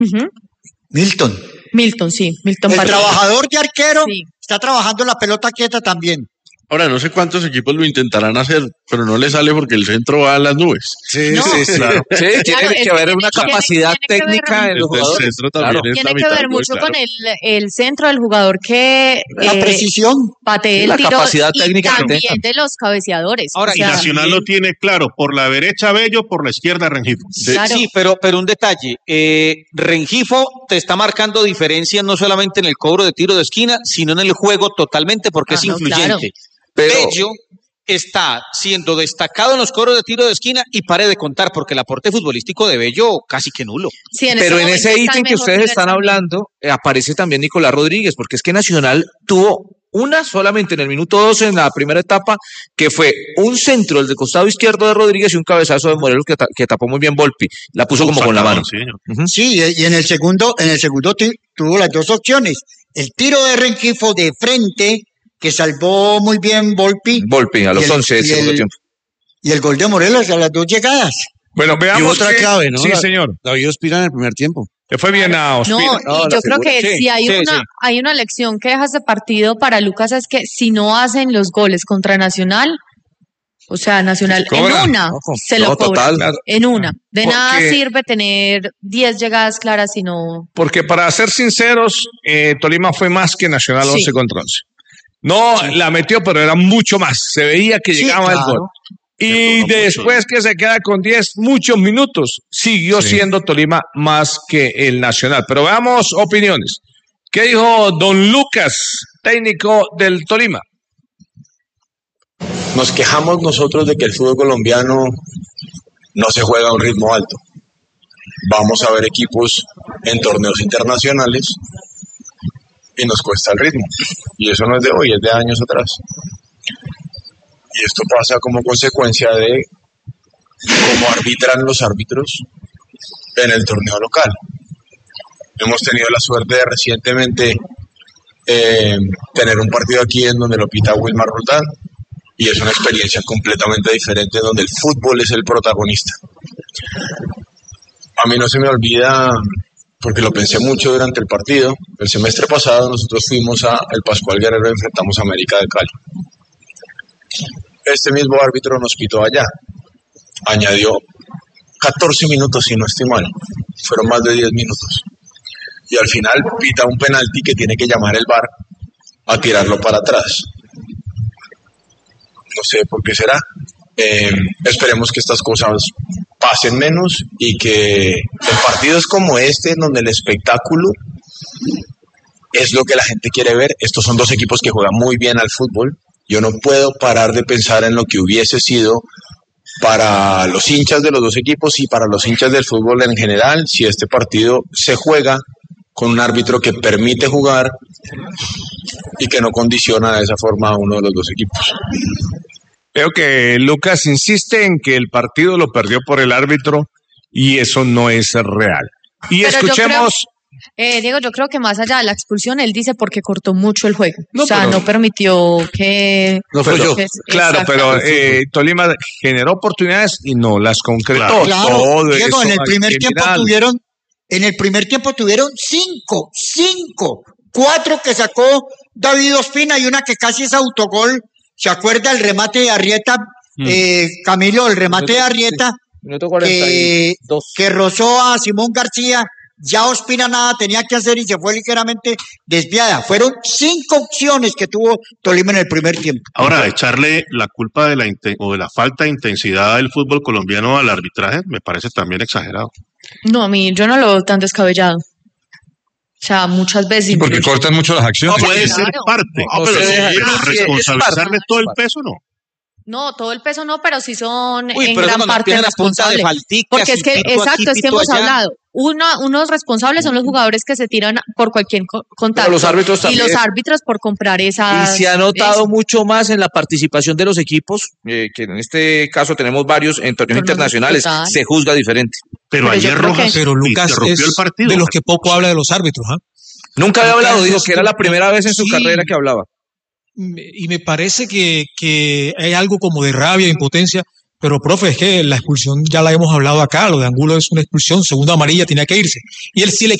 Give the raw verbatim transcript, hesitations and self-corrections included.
Uh-huh. Milton. Milton, sí. Milton El Barrios. trabajador de arquero Sí. está trabajando la pelota quieta también. Ahora, no sé cuántos equipos lo intentarán hacer, pero no le sale porque el centro va a las nubes. Sí, No. sí, sí. Claro. Sí, Claro, tiene es que que haber tiene- una tiene- capacidad tiene que ver- técnica en los Desde el jugadores. centro también Claro. es Tiene la que mitad ver del gol, mucho claro. con el, el centro del jugador que La eh, precisión. patee Sí, el la tiro capacidad y técnica que también tengan. de los cabeceadores. Ahora, O y sea, Nacional lo tiene claro, por la derecha Bello, por la izquierda Rengifo. claro. Sí, pero, pero un detalle, eh, Rengifo te está marcando diferencia no solamente en el cobro de tiro de esquina, sino en el juego totalmente porque Ah, es no, influyente. claro. Pero- Bello está siendo destacado en los cobros de tiro de esquina y pare de contar porque el aporte futbolístico de Bello casi que nulo. Sí, en Pero este en ese momento está ítem en que mejor ustedes nivel están también. hablando, eh, aparece también Nicolás Rodríguez, porque es que Nacional tuvo una solamente en el minuto doce en la primera etapa, que fue un centro del de costado izquierdo de Rodríguez y un cabezazo de Morelos que, ta- que tapó muy bien Volpi. La puso como con la mano. Sí, señor. Ujú. Sí, y en el segundo, en el segundo ti- tuvo las dos opciones. El tiro de Rengifo de frente, que salvó muy bien Volpi, Volpi a Y los el- once del y segundo el- tiempo. y el gol de Morelos a las dos llegadas. Bueno, Y veamos otra que- clave, ¿no? Sí, La- señor. David Ospina en el primer tiempo. Le fue bien a No, Ospina. y No, la yo creo figura, que sí, si hay sí, una sí. hay una lección que deja ese partido para Lucas es que si no hacen los goles contra Nacional, o sea, Nacional Se en cobran. una No, con- se no, lo cobra, total. Claro. en una. De Porque- nada sirve tener diez llegadas claras si no. Porque para ser sinceros, eh, Tolima fue más que Nacional Sí. once contra once. No la metió, pero era mucho más. Se veía que Sí, llegaba el claro. gol. Y Perdonó después que se queda con diez, muchos minutos, siguió Sí. siendo Tolima más que el Nacional. Pero veamos opiniones. ¿Qué dijo don Lucas, técnico del Tolima? Nos quejamos nosotros de que el fútbol colombiano no se juega a un ritmo alto. Vamos a ver equipos en torneos internacionales y nos cuesta el ritmo. Y eso no es de hoy, es de años atrás. Y esto pasa como consecuencia de cómo arbitran los árbitros en el torneo local. Hemos tenido la suerte de recientemente eh, tener un partido aquí en donde lo pita Wilmar Roldán, y es una experiencia completamente diferente donde el fútbol es el protagonista. A mí no se me olvida, porque lo pensé mucho durante el partido, el semestre pasado nosotros fuimos a el Pascual Guerrero y enfrentamos a América de Cali. Este mismo árbitro nos pitó allá, añadió catorce minutos si no estoy mal, fueron más de diez minutos. Y al final pita un penalti que tiene que llamar el V A R a tirarlo para atrás. No sé por qué será. Eh, esperemos que estas cosas pasen menos y que en partidos como este, en donde el espectáculo es lo que la gente quiere ver, estos son dos equipos que juegan muy bien al fútbol. Yo no puedo parar de pensar en lo que hubiese sido para los hinchas de los dos equipos y para los hinchas del fútbol en general si este partido se juega con un árbitro que permite jugar y que no condiciona de esa forma a uno de los dos equipos. Creo que Lucas insiste en que el partido lo perdió por el árbitro y eso no es real. Y Pero yo escuchemos... Eh, Diego, yo creo que más allá de la expulsión, él dice porque cortó mucho el juego. No, o sea, pero- no permitió que. No fue yo. que- Claro, exacto. pero eh, Tolima generó oportunidades y no las concretó. Claro. Claro, Todo Diego, eso en el hay primer que tiempo mirarlo. tuvieron, en el primer tiempo tuvieron cinco, cinco, cuatro que sacó David Ospina y una que casi es autogol. ¿Se acuerda el remate de Arrieta, eh, Camilo, el remate de Arrieta Minuto cuarenta que, y dos. que rozó a Simón García? Ya Ospina nada tenía que hacer y se fue ligeramente desviada. Fueron cinco opciones que tuvo Tolima en el primer tiempo. Ahora, echarle la culpa de la inten- o de la falta de intensidad del fútbol colombiano al arbitraje me parece también exagerado. No, a mí yo no lo veo tan descabellado. O sea, muchas veces. Porque incluso- cortan mucho las acciones. Puede claro. ser parte, No, pero se deja- sí, sí, es responsabilizarle parte. todo el peso no. No, todo el peso no, pero sí son Uy, en pero eso gran cuando parte empiezan a punta de responsables. falticas Porque es y que, pito exacto, aquí, es que pito hemos allá. hablado. Una, unos responsables son los jugadores que se tiran por cualquier co- contacto. Pero los árbitros y también. los árbitros por comprar Y esas. se ha notado eso. mucho más en la participación de los equipos, eh, que en este caso tenemos varios en torneos Torneos internacionales, total. se juzga diferente. Pero, Pero yo ayer creo que- Rojas Pero Lucas interrumpió es el partido. de los que poco habla de los árbitros, ¿ah? Nunca había Lucas hablado, dijo es que era la primera vez en su sí. carrera que hablaba. Me- Y me parece que, que hay algo como de rabia, impotencia, Pero, profe, es que la expulsión ya la hemos hablado acá, lo de Angulo es una expulsión, segunda amarilla, tenía que irse. Y él sí le